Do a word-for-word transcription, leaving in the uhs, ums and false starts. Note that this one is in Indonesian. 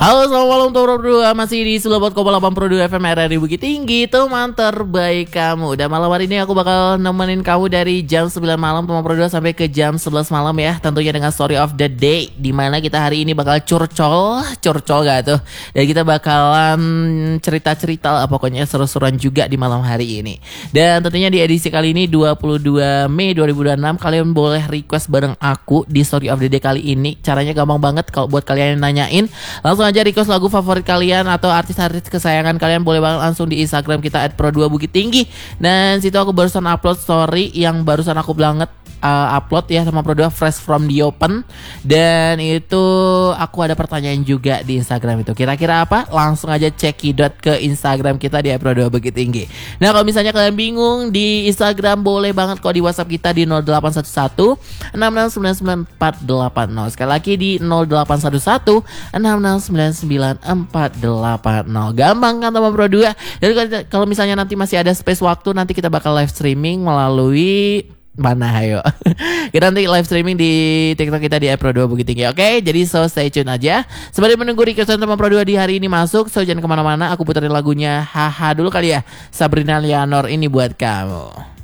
Halo, selamat malam teman berdua. Masih di Sulawet Koma delapan puluh dua F M R R I Bukit Tinggi, teman terbaik kamu. Dan malam hari ini aku bakal nemenin kamu dari jam sembilan malam teman berdua sampai ke jam sebelas malam ya. Tentunya dengan story of the day, dimana kita hari ini bakal curcol, curcol gak tuh. Dan kita bakalan cerita-cerita lah, pokoknya seru-seruan juga di malam hari ini. Dan tentunya di edisi kali ini dua puluh dua Mei dua ribu dua puluh enam, kalian boleh request bareng aku di story of the day kali ini. Caranya gampang banget kalau buat kalian yang nanyain. Langsung aja request lagu favorit kalian atau artis-artis kesayangan kalian, boleh banget langsung di Instagram kita at pro dua bukit tinggi. Dan situ aku barusan upload story yang barusan aku banget uh, upload ya sama Pro dua, fresh from the open. Dan itu aku ada pertanyaan juga di Instagram itu. Kira-kira apa? Langsung aja cekidot ke Instagram kita di Pro dua Bukit Tinggi. Nah, kalau misalnya kalian bingung di Instagram, boleh banget kok di WhatsApp kita di nol delapan satu satu enam enam sembilan sembilan empat delapan nol. Sekali lagi di nol delapan satu satu enam enam sembilan sembilan empat delapan nol. Gampang kan teman Pro dua? Jadi kalau misalnya nanti masih ada space waktu, nanti kita bakal live streaming melalui mana ayo. Kita nanti live streaming di TikTok kita di Pro dua Bukit Tinggi. Oke, jadi so stay tune aja. Sembari menunggu requestan teman Pro dua di hari ini masuk, so jangan kemana-mana. Aku puterin lagunya Haha dulu kali ya. Sabrina Lianor, ini buat kamu.